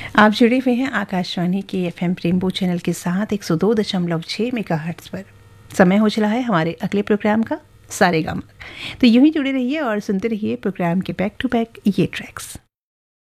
आप जुड़े हुए हैं आकाशवाणी के FM रेनबो चैनल के साथ 102.6 मेगाहर्ट्ज पर। समय हो चला है हमारे अगले प्रोग्राम का सारेगामा। तो यूं ही जुड़े रहिए और सुनते रहिए प्रोग्राम के बैक टू बैक ये ट्रैक्स।